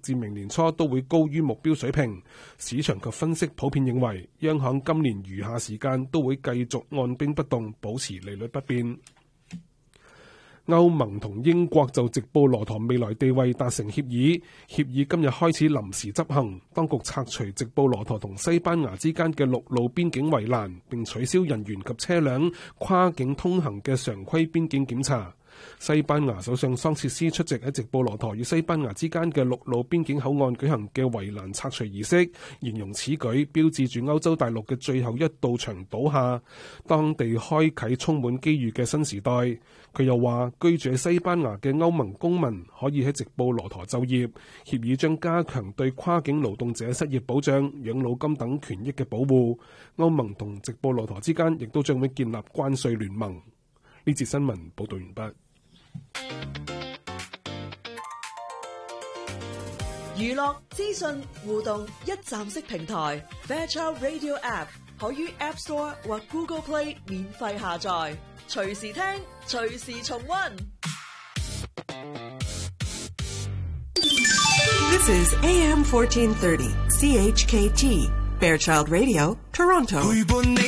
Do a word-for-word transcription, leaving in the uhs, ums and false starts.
至明年初都會高於目標水平。市場及分析普遍認為，央行今年餘下時間都會繼續按兵不動，保持利率不變。歐盟同英國就直布羅陀未來地位達成協議，協議今日開始臨時執行。當局拆除直布羅陀同西班牙之間嘅陸路邊境圍欄，並取消人員及車輛跨境通行嘅常規邊境檢查。西班牙首相桑切斯出席喺直布羅陀與西班牙之間嘅陸路邊境口岸舉行嘅圍欄拆除儀式，形容此舉標誌住歐洲大陸嘅最後一道牆倒下，當地開啟充滿機遇嘅新時代。佢又話，居住喺西班牙嘅歐盟公民可以喺直布羅陀就業，協議將加強對跨境勞動者失業保障、養老金等權益嘅保護。歐盟同直布羅陀之間亦都將會建立關稅聯盟。呢節新聞報道完畢。 娛樂資訊互動一站式平台 Fairchild Radio App 可於 App Store 或 Google Play 免費下載，隨時聽，隨時重溫。 This is A M fourteen thirty C H K T Fairchild Radio Toronto。